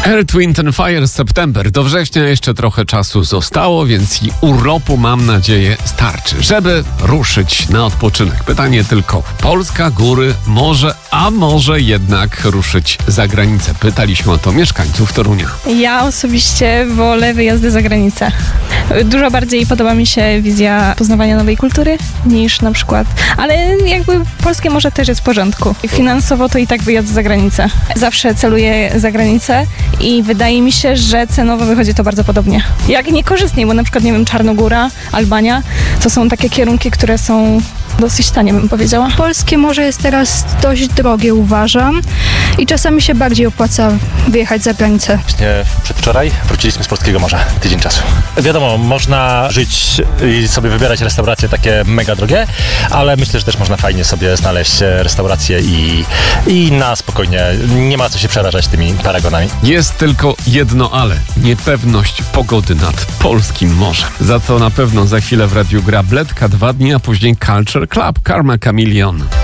Earth, Wind & Fire September. Do września jeszcze trochę czasu zostało, więc i urlopu, mam nadzieję, starczy, żeby ruszyć na odpoczynek. Pytanie tylko: Polska, góry, morze, a może jednak ruszyć za granicę? Pytaliśmy o to mieszkańców Torunia. Ja osobiście wolę wyjazdy za granicę. Dużo bardziej podoba mi się wizja poznawania nowej kultury niż na przykład, ale jakby polskie morze też jest w porządku. Finansowo to i tak wyjazd za granicę. Zawsze celuję za granicę i wydaje mi się, że cenowo wychodzi to bardzo podobnie. Jak niekorzystniej, bo na przykład, nie wiem, Czarnogóra, Albania, to są takie kierunki, które są dosyć tanie, bym powiedziała. Polskie morze jest teraz dość drogie, uważam, i czasami się bardziej opłaca wyjechać za granicę. Przedwczoraj wróciliśmy z polskiego morza, tydzień czasu. Wiadomo, można żyć i sobie wybierać restauracje takie mega drogie, ale myślę, że też można fajnie sobie znaleźć restaurację i na spokojnie, nie ma co się przerażać tymi paragonami. Jest tylko jedno ale: niepewność pogody nad polskim morzem. Za to na pewno za chwilę w radiu gra Bledka 2 dni, a później Culture Club, Karma Chameleon.